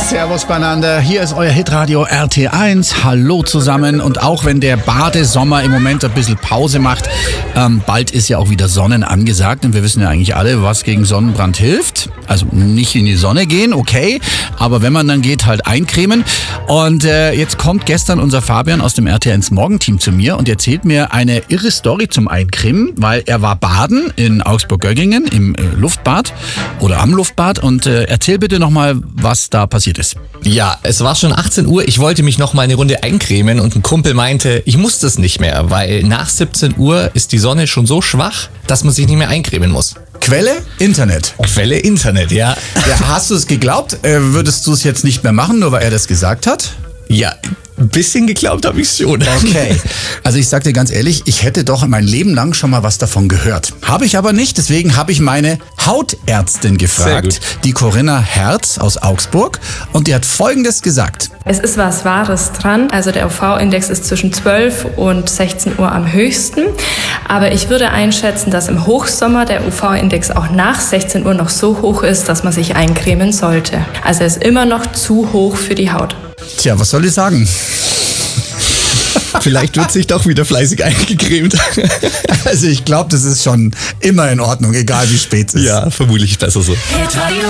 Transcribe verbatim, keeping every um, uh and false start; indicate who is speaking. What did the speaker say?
Speaker 1: Servus beieinander, hier ist euer Hitradio R T eins. Hallo zusammen, und auch wenn der Badesommer im Moment ein bisschen Pause macht, ähm, bald ist ja auch wieder Sonnen angesagt, und wir wissen ja eigentlich alle, was gegen Sonnenbrand hilft. Also nicht in die Sonne gehen, okay, aber wenn man dann geht, halt eincremen. Und äh, jetzt kommt gestern unser Fabian aus dem R T eins Morgenteam zu mir und erzählt mir eine irre Story zum Eincremen, weil er war baden in Augsburg-Göggingen im äh, Luftbad oder am Luftbad, und äh, erzähl bitte nochmal, was da passiert ist.
Speaker 2: Ja, es war schon achtzehn Uhr, ich wollte mich noch mal eine Runde eincremen und ein Kumpel meinte, ich muss das nicht mehr, weil nach siebzehn Uhr ist die Sonne schon so schwach, dass man sich nicht mehr eincremen muss.
Speaker 1: Quelle? Internet.
Speaker 2: Quelle Internet, ja.
Speaker 1: Ja, hast du es geglaubt? Äh, würdest du es jetzt nicht mehr machen, nur weil er das gesagt hat?
Speaker 2: Ja, ein bisschen geglaubt habe ich schon.
Speaker 1: Okay, also ich sag dir ganz ehrlich, ich hätte doch mein Leben lang schon mal was davon gehört. Habe ich aber nicht, deswegen habe ich meine Hautärztin gefragt, die Corinna Herz aus Augsburg, und die hat Folgendes gesagt.
Speaker 3: Es ist was Wahres dran, also der U V-Index ist zwischen zwölf und sechzehn Uhr am höchsten, aber ich würde einschätzen, dass im Hochsommer der U V-Index auch nach sechzehn Uhr noch so hoch ist, dass man sich eincremen sollte. Also er ist immer noch zu hoch für die Haut.
Speaker 1: Tja, was soll ich sagen?
Speaker 2: Vielleicht wird sich doch wieder fleißig eingecremt.
Speaker 1: Also ich glaube, das ist schon immer in Ordnung, egal wie spät es ist.
Speaker 2: Ja, vermutlich besser so.